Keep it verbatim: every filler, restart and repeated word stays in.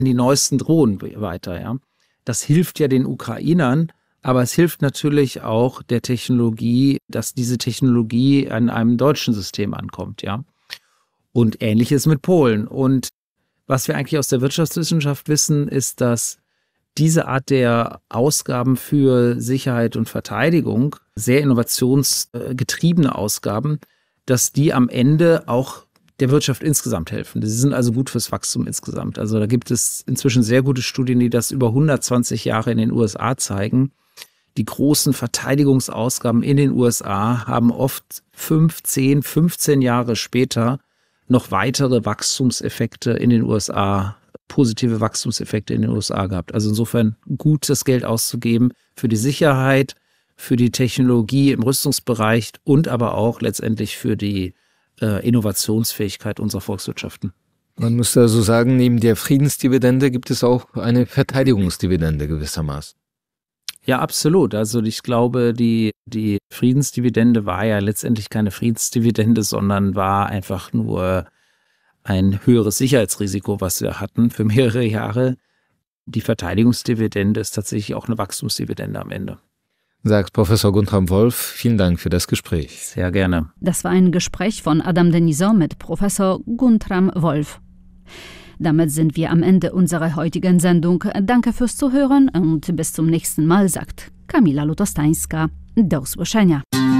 die neuesten Drohnen weiter. Ja. Das hilft ja den Ukrainern, aber es hilft natürlich auch der Technologie, dass diese Technologie an einem deutschen System ankommt. Ja. Und Ähnliches mit Polen. Und was wir eigentlich aus der Wirtschaftswissenschaft wissen, ist, dass diese Art der Ausgaben für Sicherheit und Verteidigung, sehr innovationsgetriebene Ausgaben, dass die am Ende auch der Wirtschaft insgesamt helfen. Sie sind also gut fürs Wachstum insgesamt. Also da gibt es inzwischen sehr gute Studien, die das über hundertzwanzig Jahre in den U S A zeigen. Die großen Verteidigungsausgaben in den U S A haben oft fünf, zehn, fünfzehn Jahre später noch weitere Wachstumseffekte in den U S A, positive Wachstumseffekte in den U S A gehabt. Also insofern gut, das Geld auszugeben für die Sicherheit, für die Technologie im Rüstungsbereich und aber auch letztendlich für die äh, Innovationsfähigkeit unserer Volkswirtschaften. Man muss also sagen, neben der Friedensdividende gibt es auch eine Verteidigungsdividende gewissermaßen. Ja, absolut. Also ich glaube, die, die Friedensdividende war ja letztendlich keine Friedensdividende, sondern war einfach nur ein höheres Sicherheitsrisiko, was wir hatten für mehrere Jahre. Die Verteidigungsdividende ist tatsächlich auch eine Wachstumsdividende am Ende. Sagt Professor Guntram Wolf, vielen Dank für das Gespräch. Sehr gerne. Das war ein Gespräch von Adam Denisot mit Professor Guntram Wolf. Damit sind wir am Ende unserer heutigen Sendung. Danke fürs Zuhören und bis zum nächsten Mal, sagt Kamila Lutostańska. Do usłyszenia.